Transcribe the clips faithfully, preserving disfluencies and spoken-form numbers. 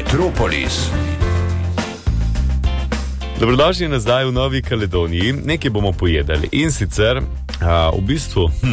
Metropolis. Dobrodošli nazaj v Novi Kaledoniji. Nekaj bomo pojedali. In sicer, a, v bistvu, hm,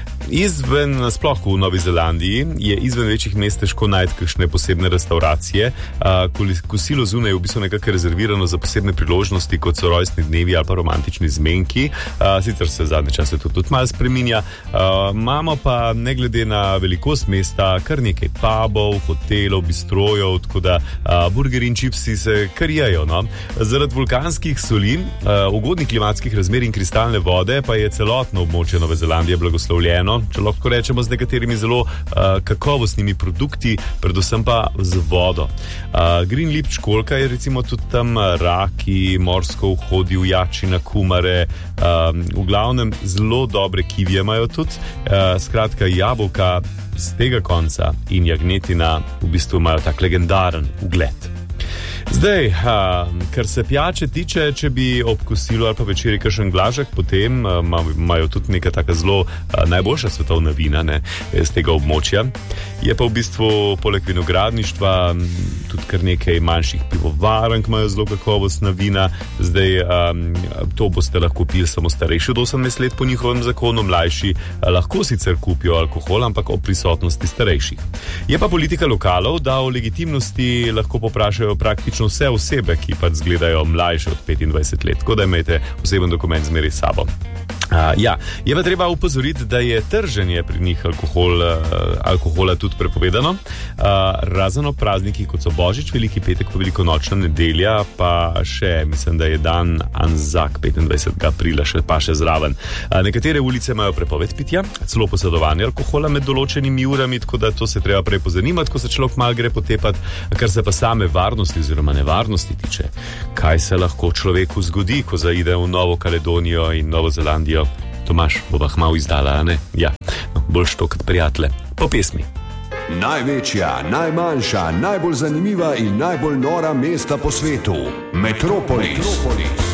izven, sploh v Novi Zelandiji, je izven večjih mest težko najti kakšne posebne restauracije. A, kosilo zunaj je v bistvu nekako rezervirano za posebne priložnosti, kot so rojstni dnevi ali pa romantični zmenki. A, sicer se zadnje čase to tudi malo spreminja. A, imamo pa, ne glede na velikost mesta, kar nekaj pubov, hotelov, bistrojev, tako da a, burgeri in čipsi se kar jejo, no. Zaradi vulkanskih soli, a, ugodnih klimatskih razmer in kristalne vode pa je celotno območje Nove Zelandije blagoslovljeno, če lahko rečemo, z nekaterimi zelo uh, kakovostnimi produkti, predvsem pa z vodo. Uh, Green Lip školjka je recimo tudi tam, raki, morsko vhodi, jačina, kumare, um, v glavnem zelo dobre kivije imajo tudi, uh, skratka jabolka z tega konca in jagnetina v bistvu imajo tak legendaren ugled. Zdaj, a, kar se pijače tiče, če bi ob kosilu ali pa večeri kakšen glažek, potem imajo tudi neka taka zelo a, najboljša svetovna vina, ne, z tega območja. Je pa v bistvu poleg vinogradništva tudi kar nekaj manjših pivovarn, ki imajo zelo kakovostna vina. Zdaj, a, to boste lahko pili samo starejši od osemnajst let po njihovem zakonu, mlajši a, lahko sicer kupijo alkohol, ampak ob prisotnosti starejših. Je pa politika lokalov, da o legitimnosti lahko poprašajo praktično vse osebe, ki pač zgledajo mlajše od petindvajset let, tako da imejte oseben dokument zmeraj s sabo. Uh, ja, je pa treba upozoriti, da je trženje pri njih alkohol, uh, alkohola tudi prepovedano, uh, razen ob praznikih, kot so Božič, Veliki petek, pa Velikonočna nedelja, pa še, mislim, da je dan Anzak petindvajsetega aprila, še pa še zraven. Uh, nekatere ulice imajo prepoved pitja, celo posedovanje alkohola med določenimi urami, tako da to se treba prej pozanimati, ko se človek malo gre potepati. Kar se pa same varnosti oziroma nevarnosti tiče, kaj se lahko človeku zgodi, ko zaide v Novo Kaledonijo in Novo Zelandijo. Tomaž, bova malo izdala, a ne? Ja, no, boljš to kot prijatelje. Po pesmi. Največja, najmanjša, najbolj zanimiva in najbolj nora mesta po svetu. Metropolis. Metropolis.